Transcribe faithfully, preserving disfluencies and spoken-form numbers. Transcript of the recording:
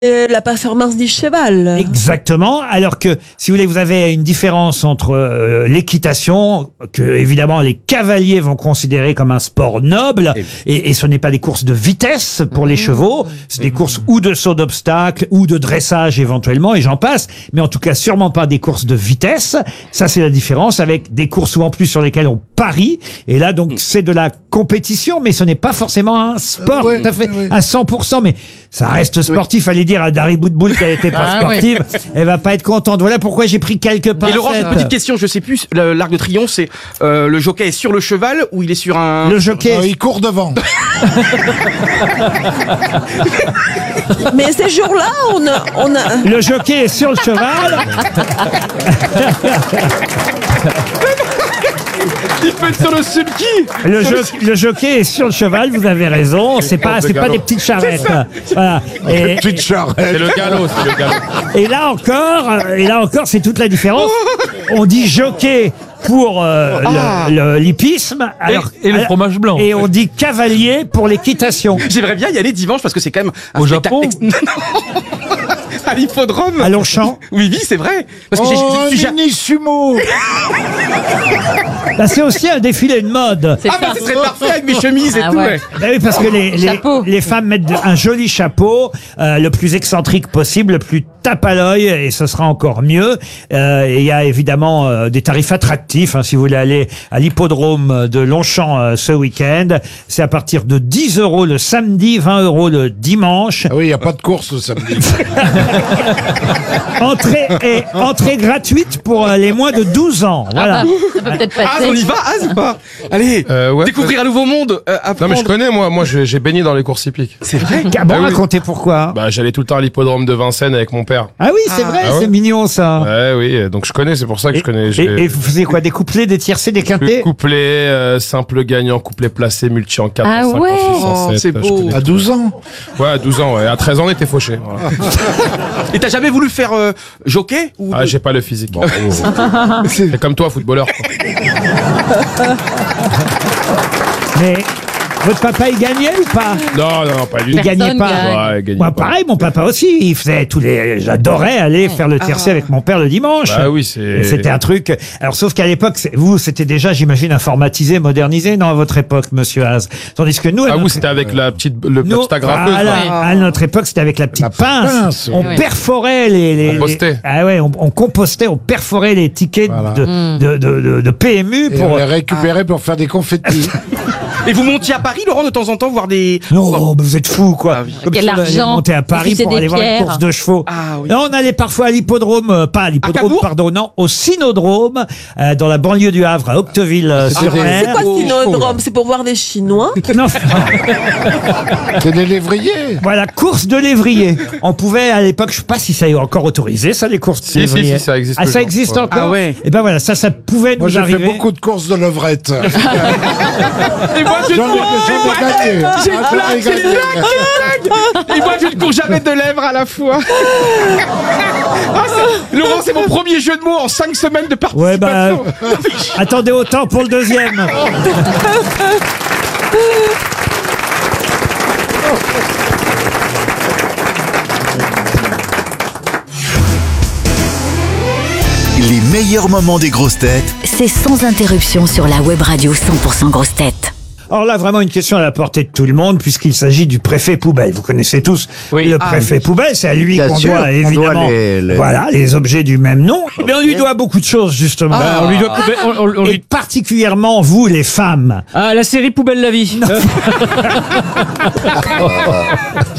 euh, la performance du cheval. Exactement. Alors que, si vous voulez, vous avez une différence entre euh, l'équitation, que évidemment les cavaliers vont considérer comme un sport noble, et, et ce n'est pas des courses de vitesse pour les chevaux, c'est des courses ou de saut d'obstacle, ou de dressage éventuellement, et j'en passe, mais en tout cas sûrement pas des courses de vitesse. Ça, c'est la différence avec des courses ou en plus sur lesquelles on parie, et là donc c'est de la compétition, mais ce n'est pas forcément un sport Euh, ouais, tout à fait ouais. à cent pour cent, mais ça reste sportif. Allez dire à Dari Boudboul qu'elle était pas Ah, sportive, elle va pas être contente. Voilà pourquoi j'ai pris quelques pincettes. Et Laurent, j'ai une petite question, je sais plus, le- l'Arc de Triomphe, c'est euh, le jockey est sur le cheval ou il est sur un... Le jockey, Euh, il court devant. Mais ces jours-là, on a, on a, le jockey est sur le cheval. Il peut être sur le sulky. Le, jo- le jockey est sur le cheval. Vous avez raison. C'est pas, c'est pas des petites charrettes. Voilà. Et, Petite charrette. C'est le galop, c'est le galop. et là encore, euh, et là encore, c'est toute la différence. On dit jockey pour euh, Ah. le- le- l'hippisme, alors et le fromage blanc. et on dit cavalier pour l'équitation. J'aimerais bien y aller dimanche parce que c'est quand même un Au spectacle Japon ex- Non. À l'hippodrome. À Longchamp. Oui, oui, c'est vrai. Parce que j'ai- Oh, je suis un ja- mini sumo. Bah, c'est aussi un défilé de mode. Ah bah ce serait parfait avec mes chemises et Ah tout. ouais. Ouais. Bah oui, parce que les, les, Chapeau. les femmes mettent de- un joli chapeau, euh, le plus excentrique possible, le plus tape à l'œil, et ce sera encore mieux. Euh, et il y a évidemment euh, des tarifs attractifs, hein, si vous voulez aller à l'hippodrome de Longchamp euh, ce week-end. C'est à partir de dix euros le samedi, vingt euros le dimanche. Ah oui, il n'y a pas de course le samedi. Entrée, et, entrée gratuite pour euh, les moins de douze ans. Voilà. Ça peut peut-être Az, passer. on y va, Az ou pas? Allez, Euh, ouais. découvrir un nouveau monde, euh, Non apprendre. mais je connais moi, moi j'ai j'ai baigné dans les courses hippiques. C'est vrai. Ah bon, Ah oui. racontez pourquoi. Bah j'allais tout le temps à l'hippodrome de Vincennes avec mon père. Ah oui, c'est Ah. vrai, Ah ouais. c'est mignon ça. Ouais oui, donc je connais, c'est pour ça que Et, je connais. et, j'ai- et vous faisiez quoi? Des couplets, des tiercés, des quintés? Couplet, euh, simple gagnant, couplet placé, multi en quatre, Ah en cinq, ouais. en six, en Oh, sept, c'est je beau. connais. À douze ans. Ouais, à douze ans, ouais. À treize ans, on était fauchés. Voilà. Et t'as jamais voulu faire euh, jockey ou... Ah, j'ai pas le physique. C'est comme toi, footballeur. quoi. Mais votre papa, il gagnait ou pas? Non, non, non, pas du Il tout. gagnait Personne pas. gagne. Ouais, il gagnait Moi, pas. pareil, mon papa aussi, il faisait tous les. J'adorais aller faire le tiercé avec mon père le dimanche. Bah oui, Et c'est. c'était un truc. Alors, sauf qu'à l'époque, c'est- vous, c'était déjà, j'imagine, informatisé, modernisé, non, à votre époque, monsieur Haas. Tandis que nous, à Ah notre- vous, c'était avec la petite, le nous, petite agrafeuse. voilà, là. à notre époque, c'était avec la petite La pince. pince, On oui. perforait les, les, Compostait. les- ah ouais, on, on compostait, on perforait les tickets Voilà. de, de, de, de, de P M U Et pour. on les récupérait pour faire des confettis. Et vous montiez à Paris, Laurent, de temps en temps, voir des... Non, mais vous êtes fous, quoi. Ah oui. Comme Quel si on allait argent. monter à Paris Vous pour faites aller des voir une pierres. course de chevaux. Ah oui. Non, on allait parfois à l'hippodrome, euh, pas à l'hippodrome, Cabourg pardon, non, au Synodrome, euh, dans la banlieue du Havre, à C'est Octeville-sur-Mer. c'est quoi Oh, Synodrome? C'est pour voir des Chinois? Non, C'est des lévriers. voilà, course de lévrier. On pouvait, à l'époque, je sais pas si ça est encore autorisé, ça, les courses de Si, si, lévrier. si, ça existe Ah, ça toujours. existe Ouais. encore? Ah ouais. Et ben voilà, ça, ça pouvait Moi, nous j'ai fait arriver. beaucoup de courses de levrette. Et moi, je J'en ai, j'en ai gagné. J'ai Ah, j'en ai j'ai gagné. Et moi, je ne cours jamais de lèvres à la fois. Ah, c'est- Laurent, c'est mon premier jeu de mots en cinq semaines de participation. Ouais, bah, attendez autant pour le deuxième. Les meilleurs moments des grosses têtes C'est sans interruption sur la web radio cent pour cent grosses têtes. Alors là, vraiment une question à la portée de tout le monde, puisqu'il s'agit du préfet poubelle. Vous connaissez tous Oui. le Ah, préfet poubelle, c'est à lui Bien qu'on sûr, doit on évidemment doit les- les- voilà, les objets du même nom. Mais on lui doit beaucoup de choses, justement. Bah, on lui doit poubelle- on- on- on Et lui- particulièrement vous, les femmes. Ah, la série Poubelle la vie.